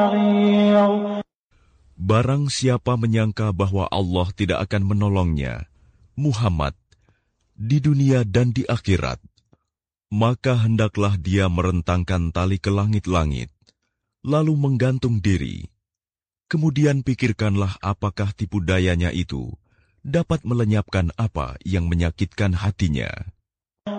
Barang siapa menyangka bahwa Allah tidak akan menolongnya, Muhammad, di dunia dan di akhirat, maka hendaklah dia merentangkan tali ke langit-langit, lalu menggantung diri. Kemudian pikirkanlah apakah tipu dayanya itu dapat melenyapkan apa yang menyakitkan hatinya.